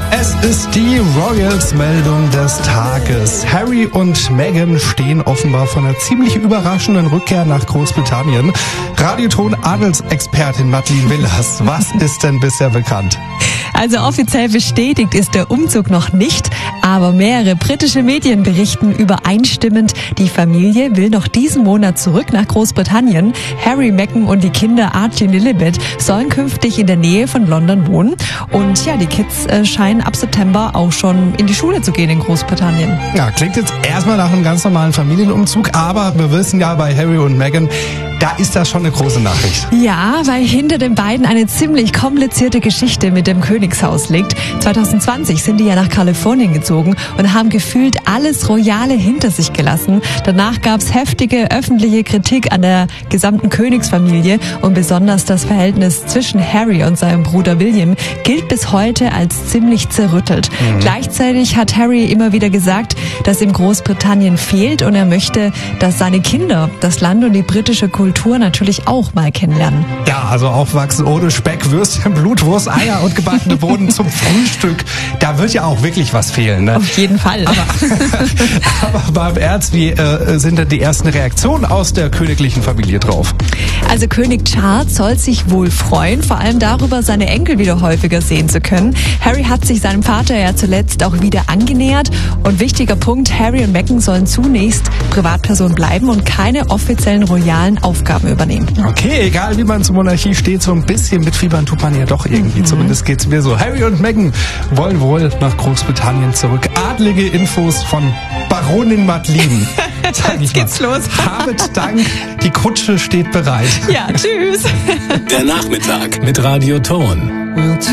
Es ist die Royals-Meldung des Tages. Harry und Meghan stehen offenbar vor einer ziemlich überraschenden Rückkehr nach Großbritannien. Radioton-Adelsexpertin Madeleine Willers, was ist denn bisher bekannt? Also offiziell bestätigt ist der Umzug noch nicht, aber mehrere britische Medien berichten übereinstimmend, die Familie will noch diesen Monat zurück nach Großbritannien. Harry, Meghan und die Kinder Archie und Lilibet sollen künftig in der Nähe von London wohnen. Und ja, die Kids scheinen ab September auch schon in die Schule zu gehen in Großbritannien. Ja, klingt jetzt erstmal nach einem ganz normalen Familienumzug, aber wir wissen ja bei Harry und Meghan, da ist das schon eine große Nachricht. Ja, weil hinter den beiden eine ziemlich komplizierte Geschichte mit dem Königshaus liegt. 2020 sind die ja nach Kalifornien gezogen und haben gefühlt alles Royale hinter sich gelassen. Danach gab's heftige öffentliche Kritik an der gesamten Königsfamilie und besonders das Verhältnis zwischen Harry und seinem Bruder William gilt bis heute als ziemlich zerrüttelt. Gleichzeitig hat Harry immer wieder gesagt, dass ihm Großbritannien fehlt und er möchte, dass seine Kinder das Land und die britische Kultur natürlich auch mal kennenlernen. Ja, also aufwachsen ohne Speck, Würstchen, Blutwurst, Eier und gebackene Bohnen zum Frühstück. Da wird ja auch wirklich was fehlen. Ne? Auf jeden Fall. Aber beim Ernst, wie sind denn die ersten Reaktionen aus der königlichen Familie drauf? Also König Charles soll sich wohl freuen, vor allem darüber, seine Enkel wieder häufiger sehen zu können. Harry hat sich seinem Vater ja zuletzt auch wieder angenähert. Und wichtiger Punkt, Harry und Meghan sollen zunächst Privatpersonen bleiben und keine offiziellen royalen Aufgaben übernehmen. Okay, egal wie man zur Monarchie steht, so ein bisschen mitfiebern tut man ja doch irgendwie. Zumindest geht's mir so. Harry und Meghan wollen wohl nach Großbritannien zurück. Adlige Infos von Baronin Madeleine. Jetzt geht's los. Habet Dank, die Kutsche steht bereit. Ja, tschüss. Der Nachmittag mit Radio Ton.